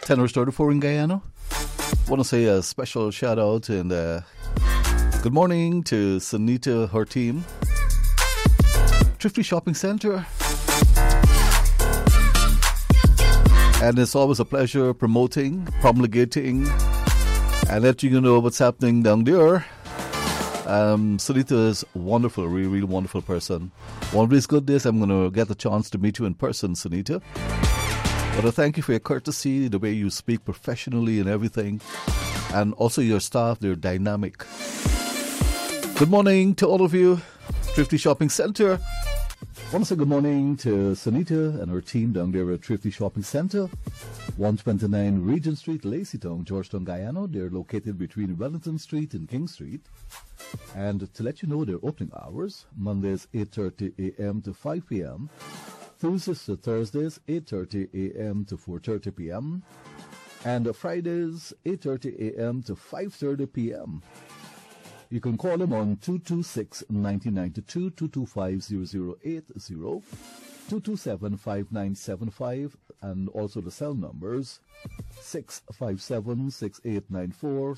10:34 in Guyana. Want to say a special shout out and good morning to Sunita, her team. Thrifty Shopping Center. And it's always a pleasure promoting, promulgating, and letting you know what's happening down there. Sunita is wonderful, really, really wonderful person. One of these good days, I'm going to get the chance to meet you in person, Sunita. But I thank you for your courtesy, the way you speak professionally and everything. And also your staff, they're dynamic. Good morning to all of you. Thrifty Shopping Center. I want to say good morning to Sunita and her team down there at Thrifty Shopping Center, 129 Regent Street, Lacytown, Georgetown, Guyana. They're located between Wellington Street and King Street. And to let you know their opening hours, Mondays 8:30 a.m. to 5 p.m., Tuesdays to Thursdays 8:30 a.m. to 4:30 p.m., and Fridays 8:30 a.m. to 5:30 p.m. You can call them on 226-1992, 225-0080, 227-5975, and also the cell numbers 657-6894,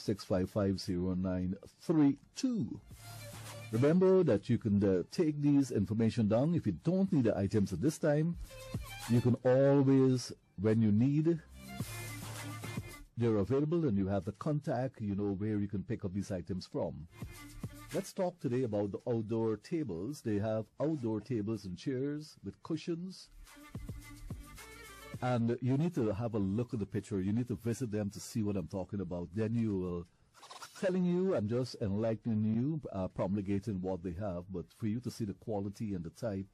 655-0932. Remember that you can take these information down. If you don't need the items at this time, you can always, when you need, they're available and you have the contact, you know where you can pick up these items from. Let's talk today about the outdoor tables. They have outdoor tables and chairs with cushions. And you need to have a look at the picture. You need to visit them to see what I'm talking about. Then you will telling you, I'm just enlightening you, promulgating what they have, but for you to see the quality and the type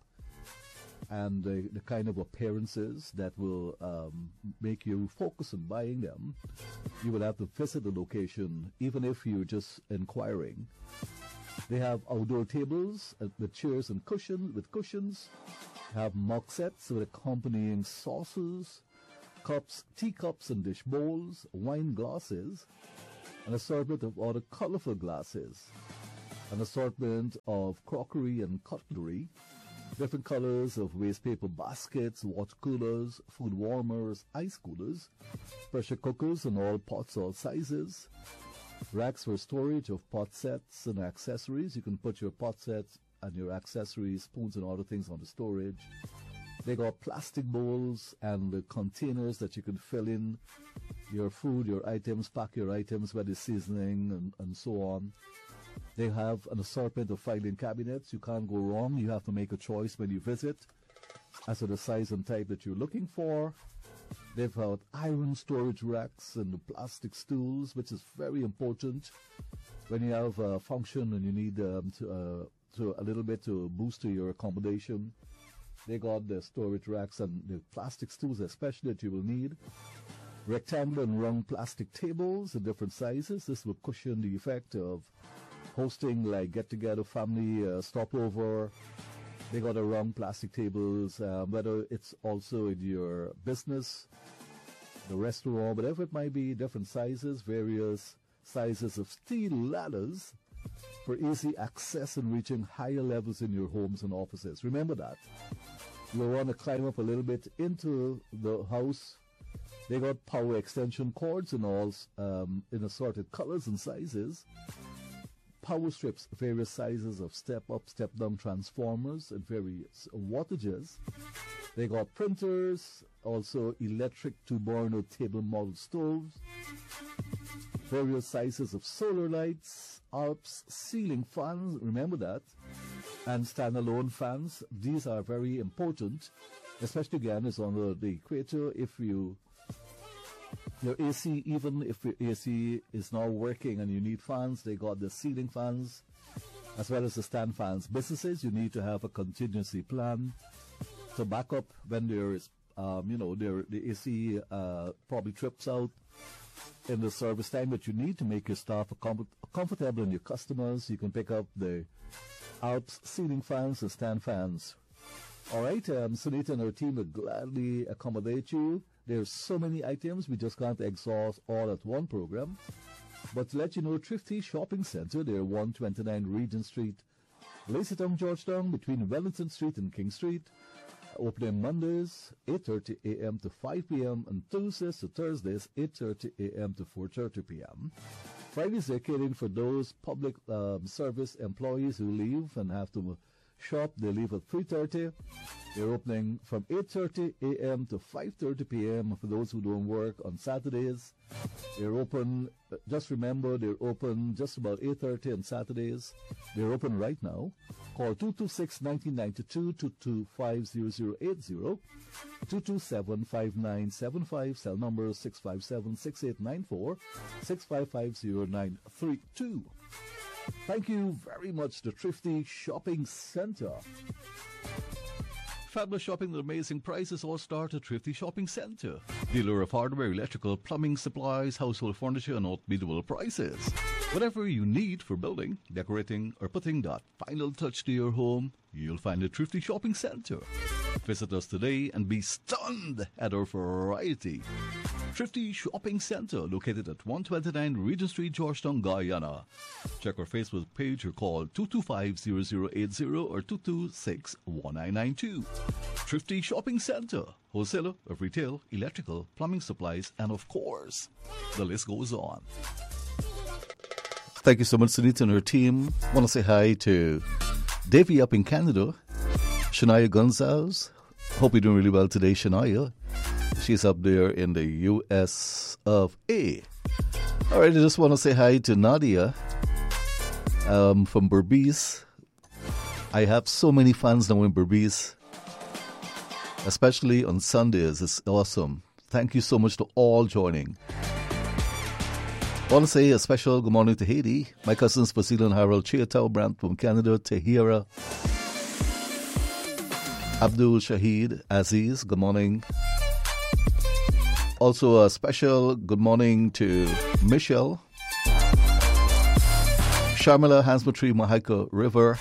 and the kind of appearances that will make you focus on buying them, you will have to visit the location, even if you're just inquiring. They have outdoor tables with chairs and cushions, have mug sets with accompanying saucers, cups, teacups and dish bowls, wine glasses, an assortment of other colorful glasses, an assortment of crockery and cutlery, different colors of waste paper baskets, water coolers, food warmers, ice coolers, pressure cookers in all pots, all sizes, racks for storage of pot sets and accessories. You can put your pot sets and your accessories, spoons and other things on the storage. They got plastic bowls and the containers that you can fill in your food, your items, pack your items, whether seasoning and so on. They have an assortment of filing cabinets. You can't go wrong. You have to make a choice when you visit as to the size and type that you're looking for. They've got iron storage racks and plastic stools, which is very important when you have a function and you need to a little bit to boost to your accommodation. They got the storage racks and the plastic stools especially that you will need. Rectangular and round plastic tables in different sizes. This will cushion the effect of hosting like get-together, family stopover. They got a round plastic tables, whether it's also in your business, the restaurant, whatever it might be, different sizes, various sizes of steel ladders for easy access and reaching higher levels in your homes and offices. Remember that. You'll want to climb up a little bit into the house. They got power extension cords and all in assorted colors and sizes. Power strips, various sizes of step-up, step-down transformers and various wattages. They got printers, also electric 2-burner table model stoves, various sizes of solar lights, Alps ceiling fans, remember that, and standalone fans. These are very important, especially again, it's on the equator. If your AC, even if your AC is not working and you need fans, they got the ceiling fans as well as the stand fans. Businesses, you need to have a contingency plan to back up when there is, the AC probably trips out in the service time, but you need to make your staff comfortable and your customers. You can pick up the Alps ceiling fans and stand fans. All right, Sunita and her team will gladly accommodate you. There's so many items, we just can't exhaust all at one program. But to let you know, Thrifty Shopping Center, they're 129 Regent Street, Lacytown, Georgetown, between Wellington Street and King Street. Opening Mondays, 8:30 a.m. to 5 p.m. and Tuesdays to Thursdays, 8:30 a.m. to 4:30 p.m. Fridays are catering for those public service employees who leave and have to shop. They leave at 3:30. They're opening from 8:30 a.m. to 5:30 p.m. for those who don't work on Saturdays. They're open, just remember, they're open just about 8:30 on Saturdays. They're open right now. Call 226-1992, 225-0080, 227-5975, cell number 657-6894, 655-0932. Thank you very much, the Thrifty Shopping Center. Fabulous shopping at amazing prices all start at Thrifty Shopping Center. Dealer of hardware, electrical, plumbing, supplies, household furniture, and unbeatable prices. Whatever you need for building, decorating, or putting that final touch to your home, you'll find at Thrifty Shopping Center. Visit us today and be stunned at our variety. Thrifty Shopping Center, located at 129 Regent Street, Georgetown, Guyana. Check our Facebook page or call 225-0080 or 226-1992. Thrifty Shopping Center, wholesaler of retail, electrical, plumbing supplies, and of course, the list goes on. Thank you so much, Sunita and her team. I want to say hi to Davey up in Canada, Shania Gonzalez. Hope you're doing really well today, Shania. She's up there in the U.S. of A. All right, I just want to say hi to Nadia from Berbice. I have so many fans now in Berbice, especially on Sundays. It's awesome. Thank you so much to all joining. I want to say a special good morning to Haiti, my cousins Basile and Harold Chiatau Brandt from Canada, Tahira, Abdul Shahid, Aziz, good morning. Also a special good morning to Michelle, Sharmila, Hansmatri, Mahika River,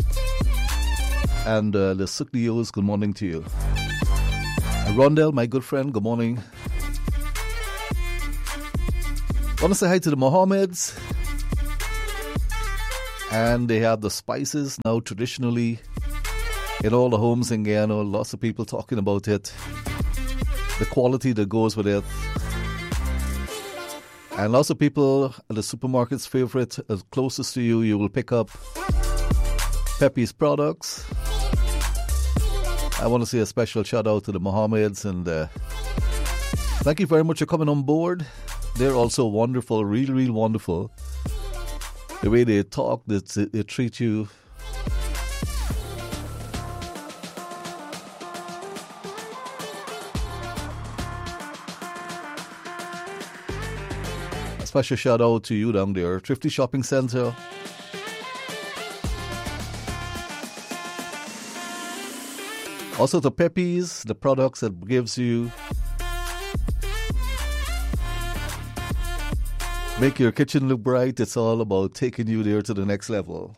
and the Suklios, good morning to you. Rondell, my good friend, good morning. I want to say hi to the Mohammeds. And they have the spices now traditionally in all the homes in Guyana. Lots of people talking about it. The quality that goes with it. And lots of people at the supermarket's favorite, closest to you, you will pick up Pepe's products. I want to say a special shout out to the Mohammeds and thank you very much for coming on board. They're also wonderful, really, really wonderful. The way they talk, they treat you. A special shout out to you down there, Thrifty Shopping Center. Also to Pepe's, the products that gives you, make your kitchen look bright. It's all about taking you there to the next level.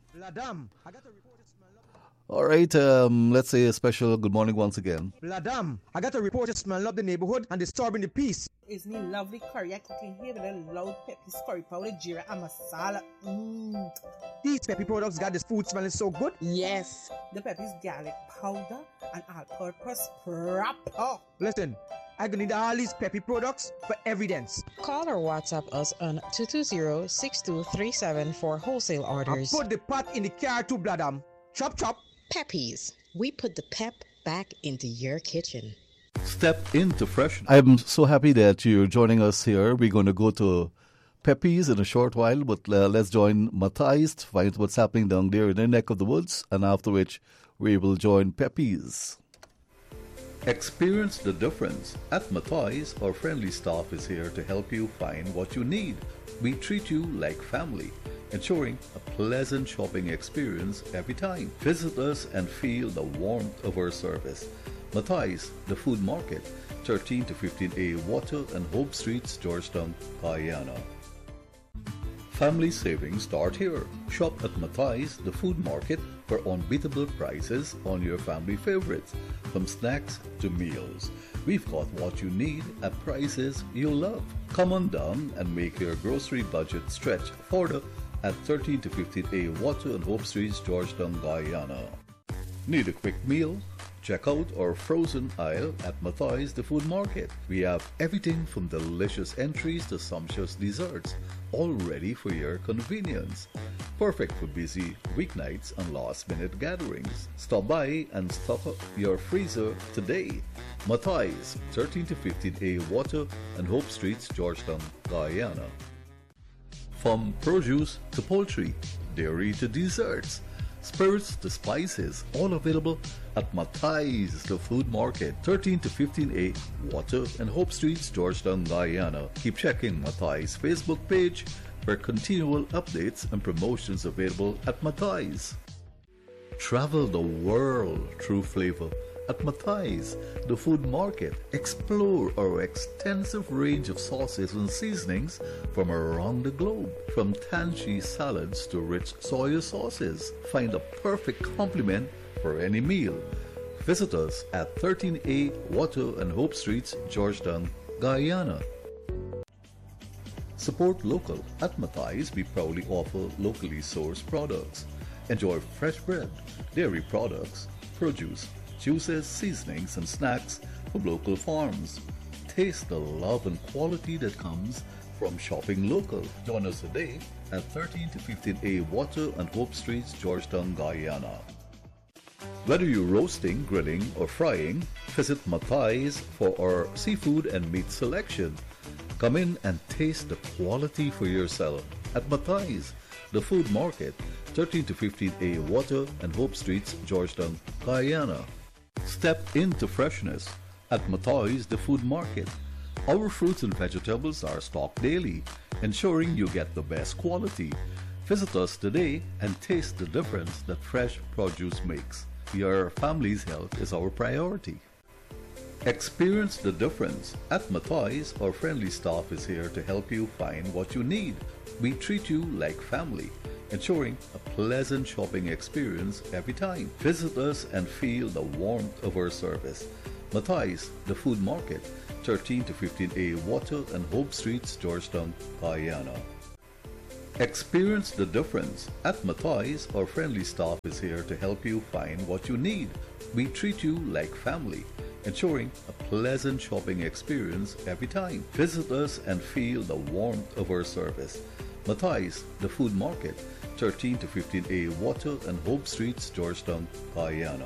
All right, let's say a special good morning once again. Ladam, I got a report that smell up the neighborhood and disturbing the peace. It's me lovely curry. I cooking here with a loud Pepe's curry powder, jeera and masala. These Pepe products got this food smelling so good. Yes, the Pepe's garlic powder and all-purpose proper. Listen, I gonna need all these Pepe products for evidence. Call or WhatsApp us on 220-6237 for wholesale orders. I put the pot in the car too, Bladam. Chop, chop. Pepe's. We put the pep back into your kitchen. Step into fresh. I'm so happy that you're joining us here. We're going to go to Pepe's in a short while, but let's join Matthias to find what's happening down there in their neck of the woods, and after which we will join Pepe's. Experience the difference. At Matthias, our friendly staff is here to help you find what you need. We treat you like family, ensuring a pleasant shopping experience every time. Visit us and feel the warmth of our service. Matthias, the food market, 13 to 15A Water and Hope Streets, Georgetown, Guyana. Family savings start here. Shop at Matthias, the food market, for unbeatable prices on your family favorites, from snacks to meals. We've got what you need at prices you love. Come on down and make your grocery budget stretch further at 13 to 15A Water and Hope Streets, Georgetown, Guyana. Need a quick meal? Check out our frozen aisle at Matthias the Food Market. We have everything from delicious entries to sumptuous desserts, all ready for your convenience. Perfect for busy weeknights and last-minute gatherings. Stop by and stock up your freezer today. Matthias, 13 to 15A Water and Hope Streets, Georgetown, Guyana. From produce to poultry, dairy to desserts, spirits to spices, all available at Matthias the Food Market, 13 to 15A Water and Hope Streets, Georgetown, Guyana. Keep checking Matthias' Facebook page for continual updates and promotions available at Matthias. Travel the world through flavor at Matthias the Food Market. Explore our extensive range of sauces and seasonings from around the globe. From tangy salads to rich soy sauces, find a perfect complement for any meal. Visit us at 13A Water and Hope Streets, Georgetown, Guyana. Support local. At Matthias, we proudly offer locally sourced products. Enjoy fresh bread, dairy products, produce, juices, seasonings, and snacks from local farms. Taste the love and quality that comes from shopping local. Join us today at 13 to 15A Water and Hope Streets, Georgetown, Guyana. Whether you're roasting, grilling, or frying, visit Matthias for our seafood and meat selection. Come in and taste the quality for yourself at Matthias, the Food Market, 13 to 15A Water and Hope Streets, Georgetown, Guyana. Step into freshness at Matthias, the Food Market. Our fruits and vegetables are stocked daily, ensuring you get the best quality. Visit us today and taste the difference that fresh produce makes. Your family's health is our priority. Experience the difference. At Matthias, our friendly staff is here to help you find what you need. We treat you like family, ensuring a pleasant shopping experience every time. Visit us and feel the warmth of our service. Matthias, the Food Market, 13 to 15A Water and Hope Streets, Georgetown, Guyana. Experience the difference. At Matthias, our friendly staff is here to help you find what you need. We treat you like family, ensuring a pleasant shopping experience every time. Visit us and feel the warmth of our service. Matthias, the Food Market, 13 to 15A Water and Hope Streets, Georgetown, Guyana.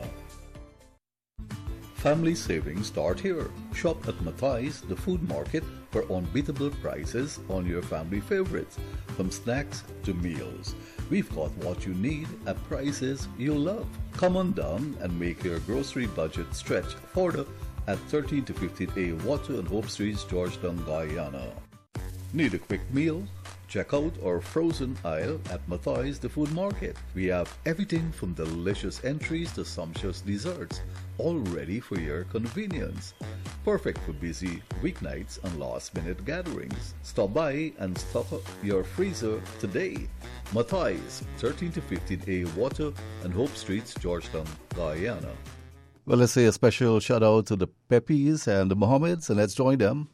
Family savings start here. Shop at Matthias, the Food Market, for unbeatable prices on your family favorites, from snacks to meals. We've got what you need at prices you love. Come on down and make your grocery budget stretch further at 13 to 15A Water and Hope Streets, Georgetown, Guyana. Need a quick meal? Check out our frozen aisle at Matthias the Food Market. We have everything from delicious entries to sumptuous desserts, all ready for your convenience. Perfect for busy weeknights and last-minute gatherings. Stop by and stock up your freezer today. Matthias, 13 to 15A Water and Hope Streets, Georgetown, Guyana. Well, let's say a special shout out to the Peppies and the Mohammeds, and let's join them.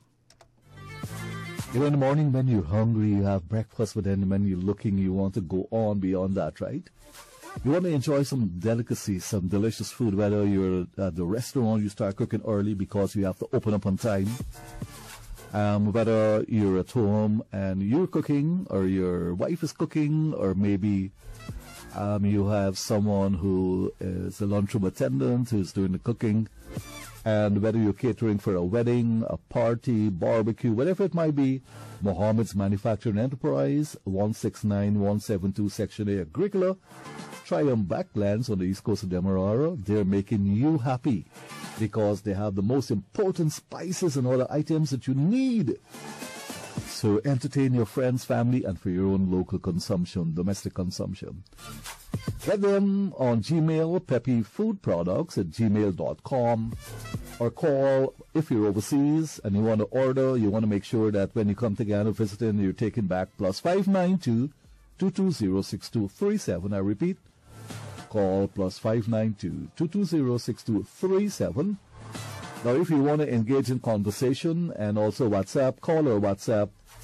You know, in the morning when you're hungry, you have breakfast, but then when you're looking, you want to go on beyond that, right? You want to enjoy some delicacies, some delicious food, whether you're at the restaurant, you start cooking early because you have to open up on time. Whether you're at home and you're cooking, or your wife is cooking, or maybe you have someone who is a lunchroom attendant who's doing the cooking. And whether you're catering for a wedding, a party, barbecue, whatever it might be, Mohammed's Manufacturing Enterprise, 169172 Section A, Agricola, Triumph Backlands on the east coast of Demerara. They're making you happy because they have the most important spices and other items that you need. So entertain your friends, family, and for your own local consumption, domestic consumption. Get them on Gmail, peppyfoodproducts@gmail.com, or call if you're overseas and you want to order. You want to make sure that when you come to Guyana visiting, you're taking back +592 2206237. I repeat, call +592 2206237. Now, if you want to engage in conversation and also WhatsApp, call or WhatsApp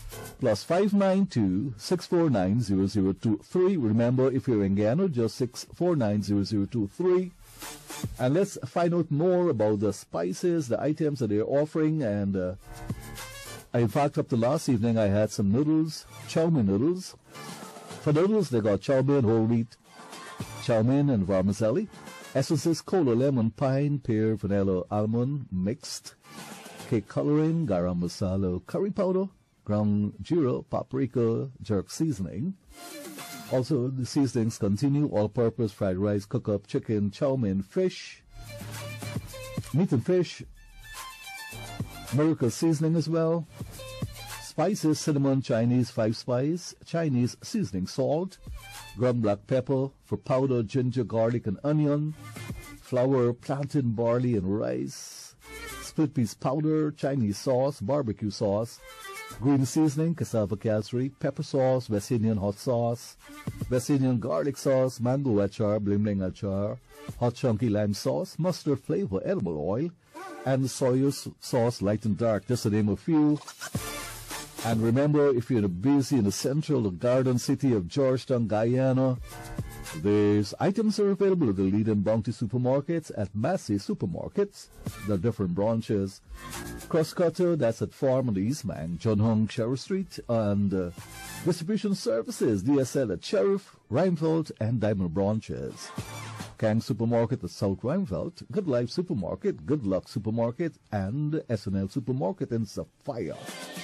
+592 649 0023. Remember, if you're in Guyana, just 649 0023. And let's find out more about the spices, the items that they're offering. And in fact, up to last evening, I had some noodles, chow mein noodles. For noodles, they got chow mein, whole wheat, chow mein, and vermicelli. Essences, cola, lemon, pine, pear, vanilla, almond, mixed. Cake coloring, garam masala, curry powder, ground jeera, paprika, jerk seasoning. Also, the seasonings continue: all-purpose fried rice, cook-up chicken, chow mein, fish, meat and fish, miracle seasoning as well. Spices, cinnamon, Chinese 5-spice, Chinese seasoning salt, ground black pepper for powder, ginger, garlic, and onion, flour, plantain, barley, and rice, split peas powder, Chinese sauce, barbecue sauce, green seasoning, cassava casserie, pepper sauce, West Indian hot sauce, West Indian garlic sauce, mango achar, bling bling achar, hot chunky lime sauce, mustard flavor, edible oil, and soy sauce, light and dark, just to name a few. And remember, if you're busy in the central or garden city of Georgetown, Guyana, these items are available at the leading Bounty supermarkets, at Massey supermarkets, the different branches. Crosscutter, that's at Farm on the East Bank, John Hung, Sheriff Street, and distribution services, DSL at Sheriff, Rheinfeldt, and Diamond branches. Kang Supermarket at South Rheinfeldt, Good Life Supermarket, Good Luck Supermarket, and SNL Supermarket in Sapphire.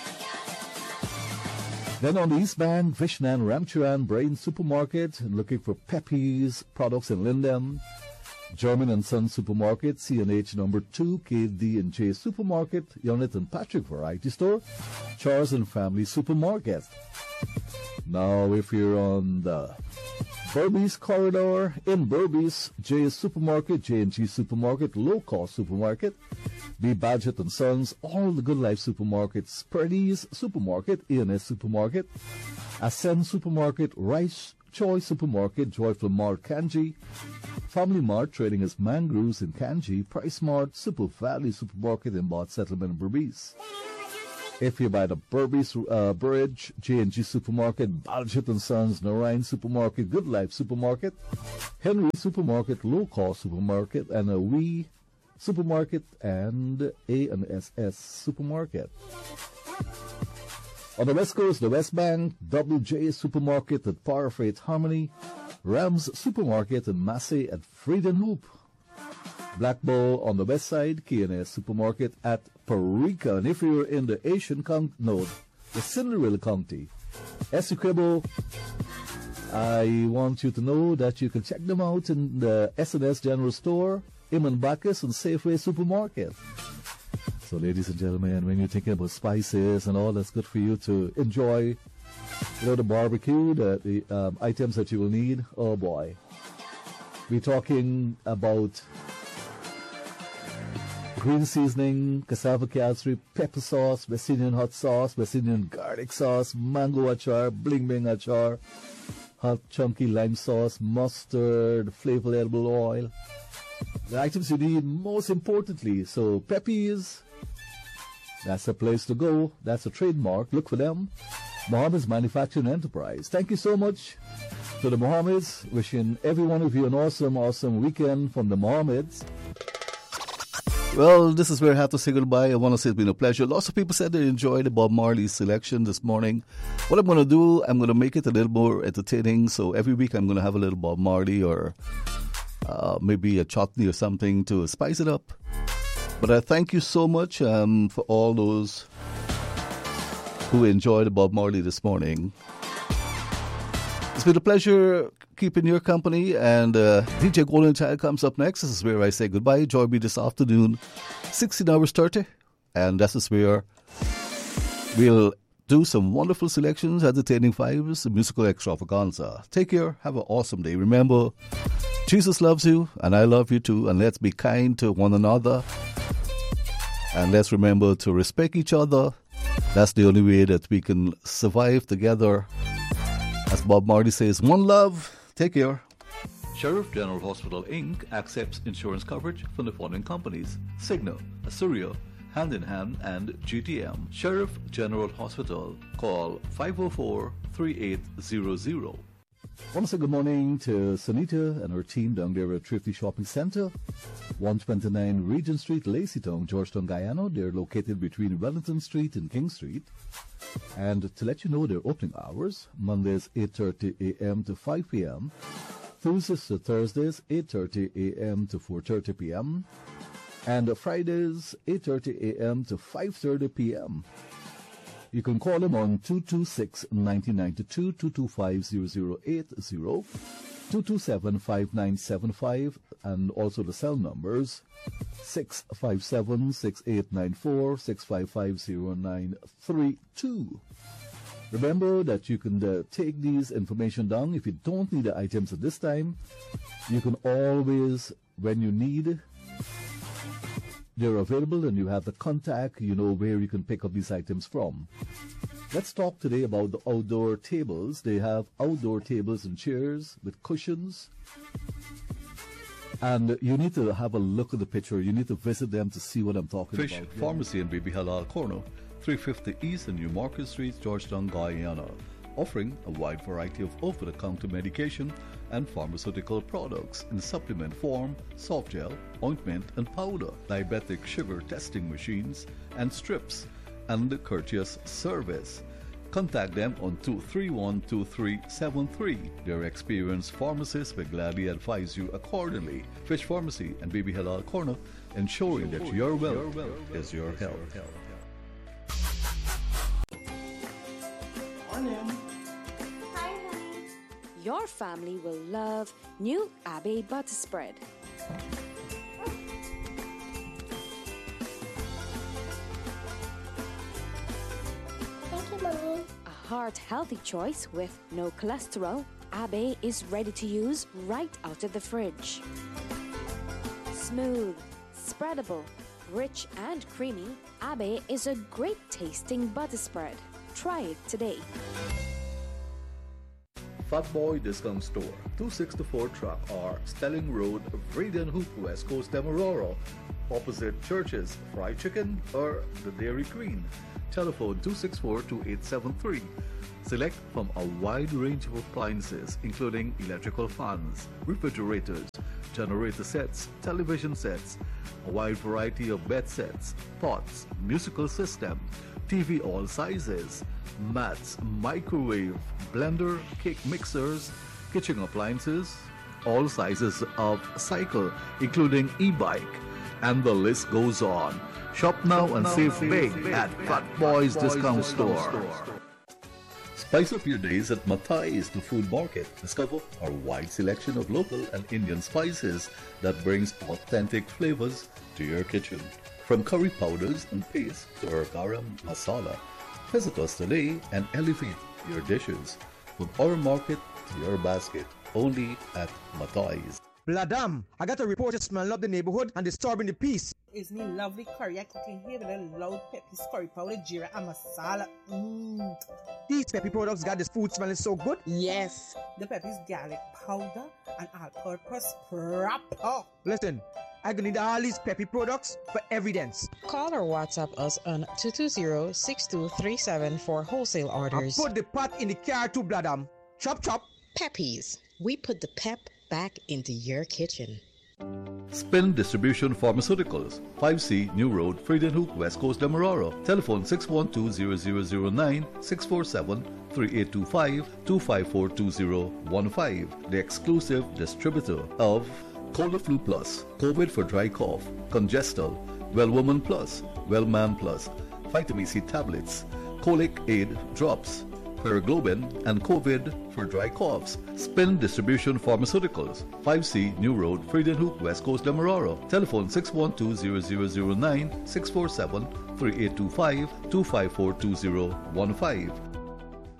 Then on the East Bank, Vishnan Ramcharan Brain Supermarket, looking for Pepe's products in Linden. German and Son Supermarket, CNH number 2, KD&J Supermarket, Unit and Patrick Variety Store, Charles and Family Supermarket. Now, if you're on the Berbice corridor, in Berbice, J's Supermarket, J&G Supermarket, Low Cost Supermarket, B. Badgett and Sons, all the Good Life Supermarkets, Purdy's Supermarket, A&S Supermarket, Ascend Supermarket, Rice Choice Supermarket, Joyful Mart Kanji, Family Mart trading as Mangroves in Kanji, Price Mart, Super Valley Supermarket in Bot Settlement, Berbice. If you're by the Berbice Bridge, J&G Supermarket, Badgett and Sons, Narayan Supermarket, Good Life Supermarket, Henry Supermarket, Low Cost Supermarket, and a Wee Supermarket, and A&SS Supermarket. On the West Coast, the West Bank, Double J Supermarket at Parfait Harmony, Rams Supermarket and Massey at Friedenhoop. Black Bull on the west side, K&S Supermarket at Parika. And if you're in the the Cinderella County, Essequibo, I want you to know that you can check them out in the S&S General Store, Iman Bacchus, and Safeway Supermarket. So, ladies and gentlemen, when you're thinking about spices and all, that's good for you to enjoy, the barbecue, the items that you will need. Oh boy, we're talking about green seasoning, cassava casserie, pepper sauce, West Indian hot sauce, West Indian garlic sauce, mango achar, bling bling achar, hot chunky lime sauce, mustard, flavor edible oil. The items you need, most importantly. So Pepe's, that's a place to go. That's a trademark. Look for them. Mohammed's Manufacturing Enterprise. Thank you so much to the Mohammeds. Wishing every one of you an awesome, awesome weekend from the Mohammeds. Well, this is where I have to say goodbye. I want to say it's been a pleasure. Lots of people said they enjoyed the Bob Marley selection this morning. What I'm going to do, I'm going to make it a little more entertaining. So every week I'm going to have a little Bob Marley or maybe a chutney or something to spice it up. But I thank you so much for all those who enjoyed the Bob Marley this morning. It's been a pleasure keeping your company, and DJ Golden Child comes up next. This is where I say goodbye. Join me this afternoon, 16 hours 30, and this is where we'll do some wonderful selections, entertaining vibes, musical extravaganza. Take care. Have an awesome day. Remember, Jesus loves you, and I love you too, and let's be kind to one another, and let's remember to respect each other. That's the only way that we can survive together. As Bob Marley says, one love. Take care. Sheriff General Hospital, Inc. accepts insurance coverage from the following companies: Cigna, Assyria, Hand in Hand, and GTM. Sheriff General Hospital. Call 504-3800. I want to say good morning to Sunita and her team down there at Thrifty Shopping Center, 129 Regent Street, Lacytown, Georgetown, Guyana. They're located between Wellington Street and King Street. And to let you know their opening hours, Mondays 8:30 a.m. to 5 p.m., Tuesdays to Thursdays 8:30 a.m. to 4:30 p.m., and Fridays 8:30 a.m. to 5:30 p.m. You can call them on 226-1992, 225-0080, 227-5975, and also the cell numbers 657-6894, 655-0932. Remember that you can take these information down. If you don't need the items at this time, you can always, when you need, they're available and you have the contact, you know where you can pick up these items from. Let's talk today about the outdoor tables. They have outdoor tables and chairs with cushions. And you need to have a look at the picture. You need to visit them to see what I'm talking Fish about. Pharmacy and Baby Halal Corner, 350 East and New Market Street, Georgetown, Guyana, offering a wide variety of over-the-counter medication and pharmaceutical products in supplement form, soft gel, ointment and powder, diabetic sugar testing machines and strips, and the courteous service. Contact them on 231-2373. Their experienced pharmacists will gladly advise you accordingly. Fish Pharmacy and Baby Halal Corner, ensuring that your wealth is your health. Hi, honey. Your family will love new Abbey butter spread. Thank you, Mommy. A heart-healthy choice with no cholesterol. Abbey is ready to use right out of the fridge. Smooth, spreadable, rich and creamy, Abbey is a great tasting butter spread. Try it today. Fat Boy Discount Store, 264 Track R, Stelling Road, Vreden Hoop, West Coast, Demerara, opposite Churches, Fried Chicken or the Dairy Queen. Telephone 264-2873. Select from a wide range of appliances, including electrical fans, refrigerators, generator sets, television sets, a wide variety of bed sets, pots, musical system, TV all sizes, mats, microwave, blender, cake mixers, kitchen appliances, all sizes of cycle, including e-bike, and the list goes on. Shop now and save big at Fat Boys Discount Store. Spice up your days at Mathai's, the food market. Discover our wide selection of local and Indian spices that brings authentic flavors to your kitchen. From curry powders and paste to our garam masala. Visit us today and elevate your dishes. From our market to your basket, only at Mathai's. Bladam, I got a report it's smelling up the neighborhood and disturbing the peace. It's me lovely curry I cooking here with a loud peppy curry powder, jeera and masala. These Peppy products got this food smelling so good. Yes. The peppy's garlic powder and all-purpose proper. Listen, I gonna need all these Peppy products for evidence. Call or WhatsApp us on 220-6237 for wholesale I orders. put the pot in the car too, Bladam. Chop chop. Peppies. We put the pep back into your kitchen. Spin Distribution Pharmaceuticals, 5C New Road, Friedenhoek, West Coast, Demerara. Telephone 612-0009, 647-3825-254-2015. The exclusive distributor of Colaflu Plus, COVID for dry cough, Congestal, Wellwoman Plus, Wellman Plus, Vitamin C tablets, Colic Aid drops, Paraglobin, and COVID for dry coughs. Spin Distribution Pharmaceuticals, 5C New Road, Friedenhoek, West Coast, Demerara. Telephone 612-0009, 647-3825-254-2015.